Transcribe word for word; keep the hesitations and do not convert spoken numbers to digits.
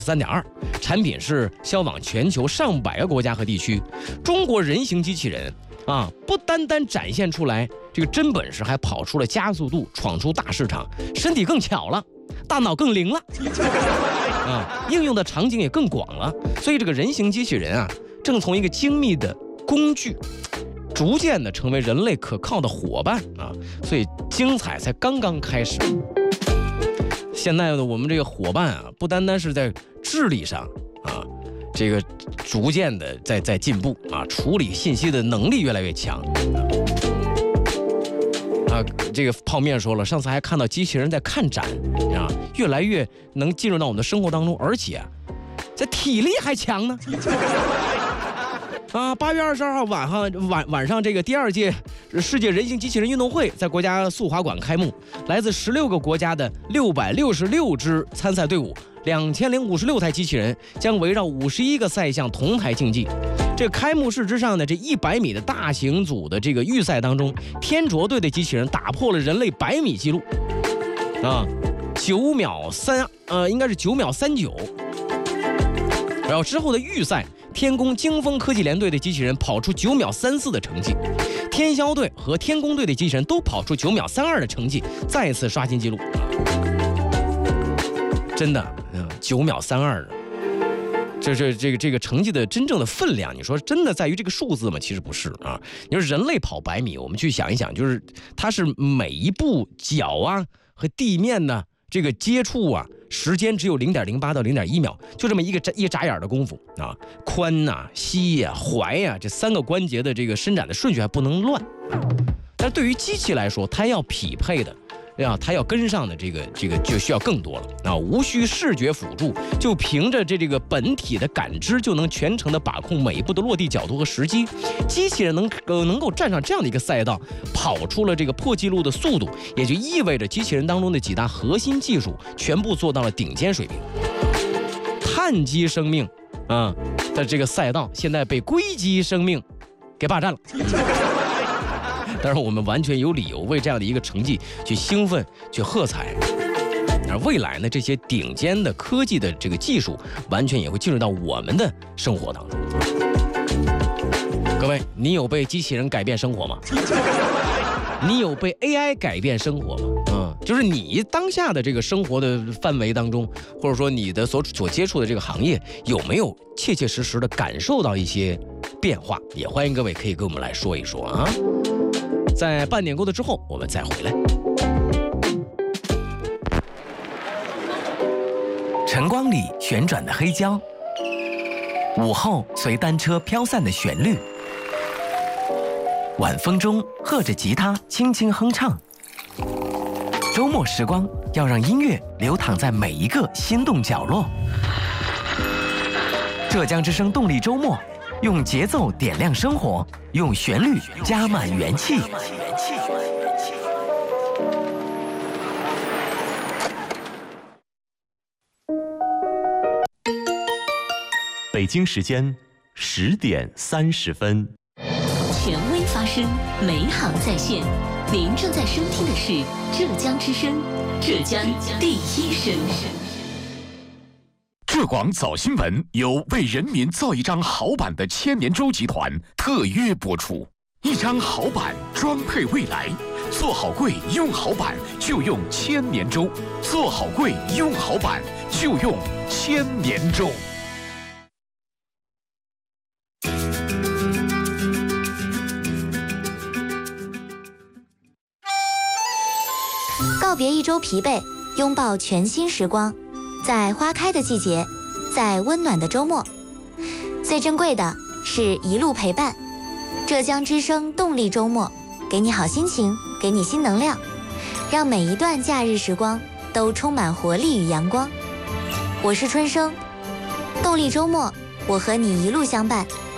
三点二，产品是销往全球上百个国家和地区。中国人形机器人啊，不单单展现出来这个真本事，还跑出了加速度，闯出大市场，身体更巧了，大脑更灵了，啊，应用的场景也更广了。所以这个人形机器人啊，正从一个精密的工具，逐渐的成为人类可靠的伙伴啊。所以精彩才刚刚开始。现在的我们这个伙伴啊，不单单是在智力上啊，这个逐渐的在在进步啊，处理信息的能力越来越强。啊，这个泡面说了，上次还看到机器人在看展啊，越来越能进入到我们的生活当中，而且啊，这体力还强呢。啊，八月二十二号晚上晚晚上，这个第二届世界人形机器人运动会在国家速滑馆开幕，来自十六个国家的六百六十六支参赛队伍，两千零五十六台机器人将围绕五十一个赛项同台竞技。这开幕式之上呢，这一百米的大型组的这个预赛当中，天卓队的机器人打破了人类百米记录，啊，九秒三，呃，应该是九秒三九。然后之后的预赛，天宫京风科技联队的机器人跑出九秒三四的成绩，天霄队和天宫队的机器人都跑出九秒三二的成绩，再次刷新纪录。真的，嗯，九秒三二，这这这个这个成绩的真正的分量，你说真的在于这个数字吗？其实不是啊。你说人类跑百米，我们去想一想，就是它是每一步脚啊和地面呢这个接触啊，时间只有零点零八到零点一秒，就这么一个一眨眼的功夫啊，髋呐、啊、膝呀、啊、踝呀、啊、这三个关节的这个伸展的顺序还不能乱。但是对于机器来说，它要匹配的。啊，它要跟上的这个这个就需要更多了啊！无需视觉辅助，就凭着这这个本体的感知，就能全程的把控每一步的落地角度和时机。机器人能呃能够站上这样的一个赛道，跑出了这个破纪录的速度，也就意味着机器人当中的几大核心技术全部做到了顶尖水平。碳基生命啊的这个赛道，现在被硅基生命给霸占了。但是我们完全有理由为这样的一个成绩去兴奋、去喝彩。而未来呢，这些顶尖的科技的这个技术，完全也会进入到我们的生活当中。各位，你有被机器人改变生活吗？你有被 A I 改变生活吗？嗯，就是你当下的这个生活的范围当中，或者说你的所所接触的这个行业，有没有切切实实的感受到一些变化？也欢迎各位可以跟我们来说一说啊。在半点过的之后，我们再回来。 晨光里旋转的黑胶，午后随单车飘散的旋律，晚风中和着吉他轻轻哼唱。周末时光要让音乐流淌在每一个心动角落。浙江之声动力周末，用节奏点亮生活，用旋律加满元气。 北京时间十点三十分。 权威发声，美好在线。您正在收听的是浙江之声，浙江第一声。 浙广早新闻由为人民造一张好版的千年舟集团特约播出。一张好版装配未来，做好柜用好版就用千年舟，做好柜用好版就用千年舟。 告别一周疲惫，拥抱全新时光，在花开的季节，在温暖的周末，最珍贵的是一路陪伴。浙江之声动力周末，给你好心情，给你新能量，让每一段假日时光都充满活力与阳光。我是春生，动力周末，我和你一路相伴，